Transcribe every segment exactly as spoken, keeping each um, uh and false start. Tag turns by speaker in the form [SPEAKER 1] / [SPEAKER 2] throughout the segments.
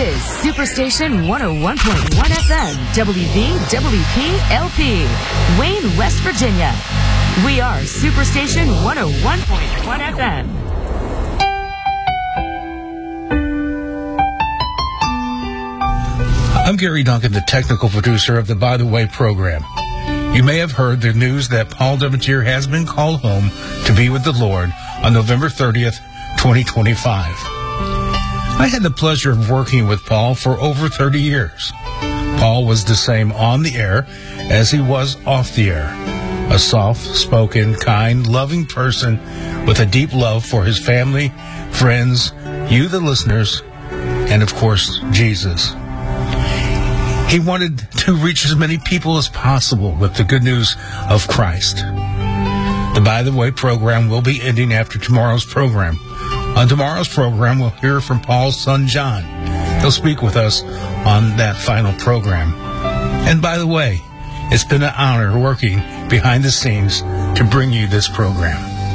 [SPEAKER 1] is Superstation one oh one point one F M, W V W P L P, Wayne, West Virginia. We are Superstation one oh one point one F M.
[SPEAKER 2] I'm Gary Duncan, the technical producer of the By the Way program. You may have heard the news that Paul Devontier has been called home to be with the Lord on November thirtieth, twenty twenty-five. I had the pleasure of working with Paul for over thirty years. Paul was the same on the air as he was off the air. A soft-spoken, kind, loving person with a deep love for his family, friends, you the listeners, and of course, Jesus. He wanted to reach as many people as possible with the good news of Christ. The By the Way program will be ending after tomorrow's program. On tomorrow's program, we'll hear from Paul's son, John. He'll speak with us on that final program. And by the way, it's been an honor working behind the scenes to bring you this program.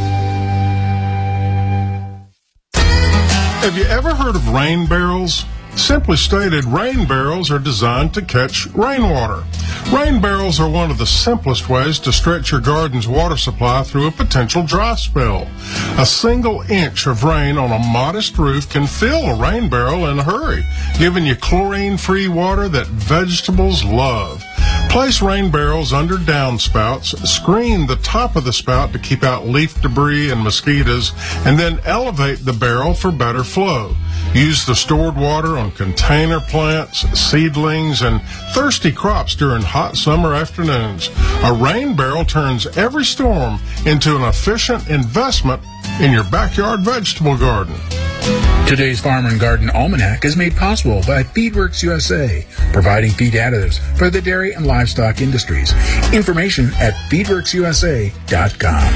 [SPEAKER 3] Have you ever heard of rain barrels? Simply stated, rain barrels are designed to catch rainwater. Rain barrels are one of the simplest ways to stretch your garden's water supply through a potential dry spell. A single inch of rain on a modest roof can fill a rain barrel in a hurry, giving you chlorine-free water that vegetables love. Place rain barrels under downspouts, screen the top of the spout to keep out leaf debris and mosquitoes, and then elevate the barrel for better flow. Use the stored water on container plants, seedlings, and thirsty crops during hot summer afternoons. A rain barrel turns every storm into an efficient investment in your backyard vegetable garden.
[SPEAKER 4] Today's Farm and Garden Almanac is made possible by Feedworks U S A, providing feed additives for the dairy and livestock industries. Information at feedworks U S A dot com.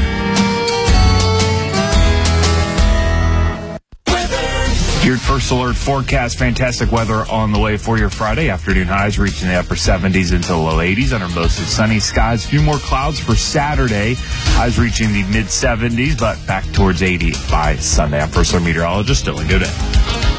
[SPEAKER 5] Your First Alert forecast, fantastic weather on the way for your Friday. Afternoon highs reaching the upper seventies into the low eighties under mostly sunny skies. A few more clouds for Saturday. Highs reaching the mid seventies, but back towards eighty by Sunday. I'm First Alert meteorologist Dylan Godet.